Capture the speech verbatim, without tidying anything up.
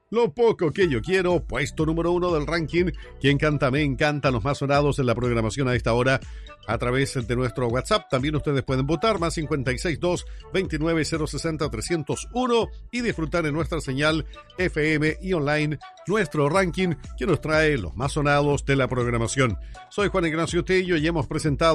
Lo poco que yo quiero, puesto número uno del ranking. Quien canta me encanta, los más sonados en la programación a esta hora a través de nuestro WhatsApp. También ustedes pueden votar más cincuenta y seis dos veintinueve cero sesenta trescientos uno y disfrutar en nuestra señal F M y online nuestro ranking que nos trae los más sonados de la programación. Soy Juan Ignacio Tello y hemos presentado